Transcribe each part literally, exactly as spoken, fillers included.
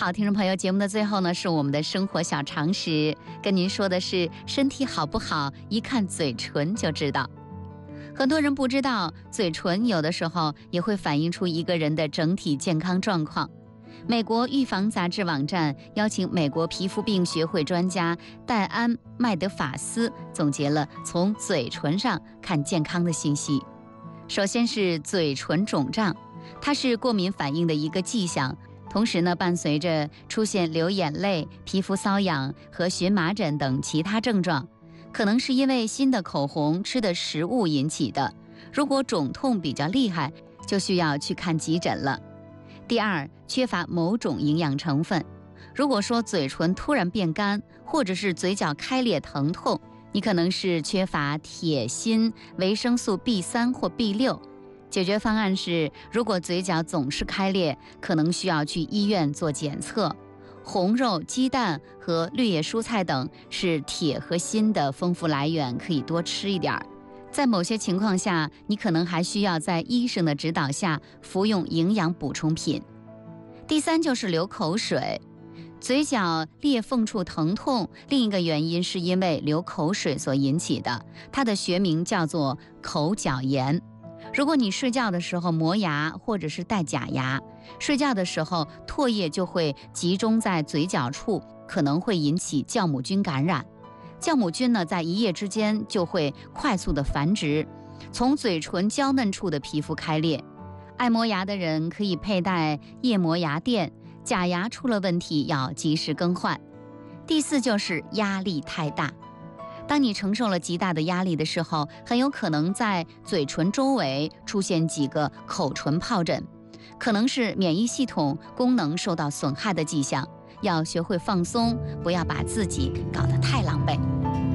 好，听众朋友，节目的最后呢，是我们的生活小常识，跟您说的是身体好不好，一看嘴唇就知道。很多人不知道，嘴唇有的时候也会反映出一个人的整体健康状况。美国预防杂志网站邀请美国皮肤病学会专家戴安·麦德法斯总结了从嘴唇上看健康的信息。首先是嘴唇肿胀，它是过敏反应的一个迹象，同时呢，伴随着出现流眼泪、皮肤瘙痒和荨麻疹等其他症状，可能是因为新的口红、吃的食物引起的。如果肿痛比较厉害，就需要去看急诊了。第二，缺乏某种营养成分。如果说嘴唇突然变干，或者是嘴角开裂疼痛，你可能是缺乏铁、锌、维生素 B 三 或 B 六。解决方案是，如果嘴角总是开裂，可能需要去医院做检测。红肉、鸡蛋和绿叶蔬菜等是铁和锌的丰富来源，可以多吃一点。在某些情况下，你可能还需要在医生的指导下服用营养补充品。第三就是流口水，嘴角裂缝处疼痛，另一个原因是因为流口水所引起的，它的学名叫做口角炎。如果你睡觉的时候磨牙或者是戴假牙，睡觉的时候唾液就会集中在嘴角处，可能会引起酵母菌感染。酵母菌呢，在一夜之间就会快速的繁殖，从嘴唇娇嫩处的皮肤开裂。爱磨牙的人可以佩戴液磨牙垫，假牙出了问题要及时更换。第四就是压力太大。当你承受了极大的压力的时候，很有可能在嘴唇周围出现几个口唇疱疹，可能是免疫系统功能受到损害的迹象。要学会放松，不要把自己搞得太狼狈。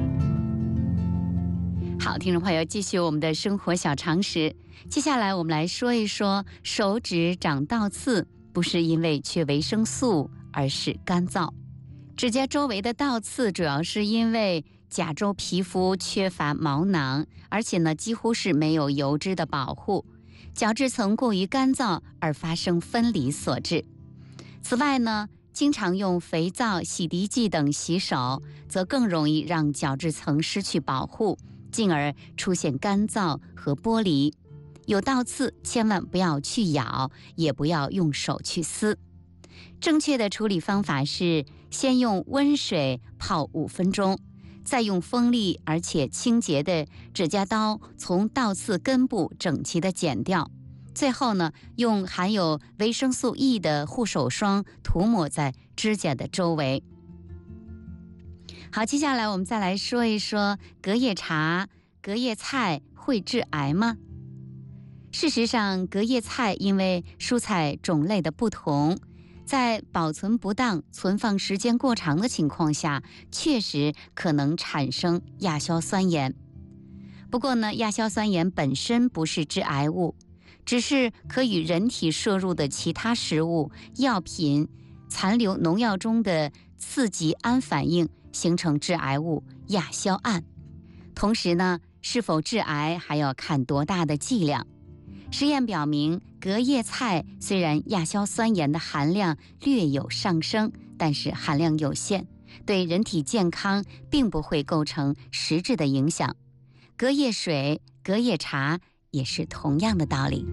好，听众朋友，继续我们的生活小常识。接下来我们来说一说，手指长倒刺不是因为缺维生素，而是干燥。指甲周围的倒刺主要是因为甲周皮肤缺乏毛囊，而且呢几乎是没有油脂的保护，角质层过于干燥而发生分离所致。此外呢，经常用肥皂、洗涤剂等洗手，则更容易让角质层失去保护，进而出现干燥和剥离。有倒刺千万不要去咬，也不要用手去撕。正确的处理方法是先用温水泡五分钟，再用锋利而且清洁的指甲刀从倒刺根部整齐地剪掉。最后呢，用含有维生素 E 的护手霜涂抹在指甲的周围。好，接下来我们再来说一说隔夜茶、隔夜菜会致癌吗？事实上，隔夜菜因为蔬菜种类的不同，在保存不当、存放时间过长的情况下，确实可能产生亚硝酸盐。不过呢，亚硝酸盐本身不是致癌物，只是可与人体摄入的其他食物、药品、残留农药中的次级胺反应，形成致癌物亚硝胺。同时呢，是否致癌还要看多大的剂量。实验表明，隔夜菜虽然亚硝酸盐的含量略有上升，但是含量有限，对人体健康并不会构成实质的影响。隔夜水、隔夜茶也是同样的道理。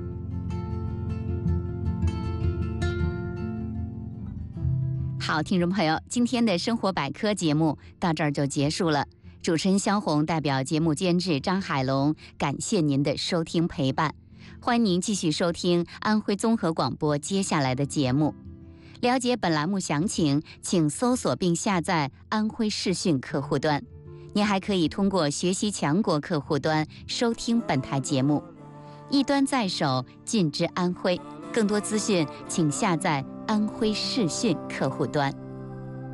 好，听众朋友，今天的生活百科节目到这儿就结束了。主持人萧红代表节目监制张海龙，感谢您的收听陪伴。欢迎您继续收听安徽综合广播接下来的节目。了解本栏目详情，请搜索并下载安徽视讯客户端。您还可以通过学习强国客户端收听本台节目。一端在手，尽知安徽。更多资讯请下载安徽视讯客户端。